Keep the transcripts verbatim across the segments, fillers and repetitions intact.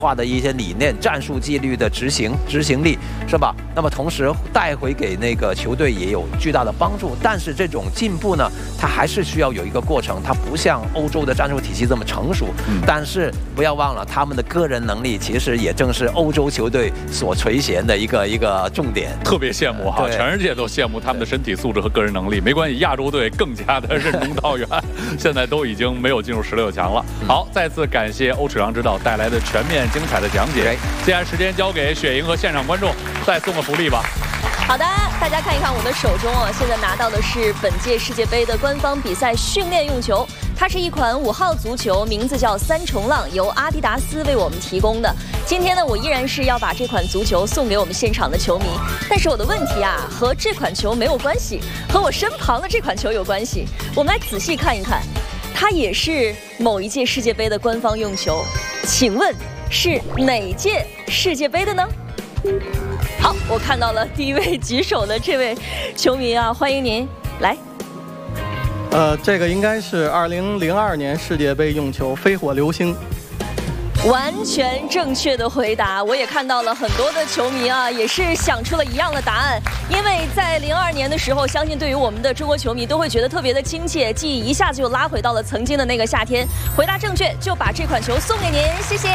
化的一些理念、战术纪律的执行执行力，是吧？那么同时带回给那个球队也有巨大的帮助。但是这种进步呢，它还是需要有一个过程，它不像欧洲的战术体系这么成熟。嗯、但是不要忘了，他们的个人能力其实也正是欧洲球队所垂涎的一个一个重点。 特别羡慕哈，全世界都羡慕他们的身体素质和个人能力。没关系，亚洲队更加的任重道远，现在都已经没有进入十六强了。好，再次感谢欧尺郎指导带来的全面精彩的讲解。接下来时间交给雪莹和现场观众，再送个福利吧。 好的，大家看一看我的手中啊，现在拿到的是本届世界杯的官方比赛训练用球，它是一款五号足球，名字叫三重浪，由阿迪达斯为我们提供的。今天呢，我依然是要把这款足球送给我们现场的球迷，但是我的问题啊，和这款球没有关系，和我身旁的这款球有关系。我们来仔细看一看，它也是某一届世界杯的官方用球，请问是哪届世界杯的呢？好，我看到了第一位举手的这位球迷啊，欢迎您来。 呃，这个应该是二零零二年世界杯用球飞火流星。 完全正确的回答，我也看到了很多的球迷啊，也是想出了一样的答案。因为在零二年的时候，相信对于我们的中国球迷都会觉得特别的亲切，记忆一下子就拉回到了曾经的那个夏天。回答正确，就把这款球送给您，谢谢。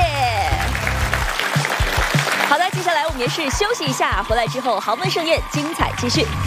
好的，接下来我们也是休息一下，回来之后豪门盛宴精彩继续。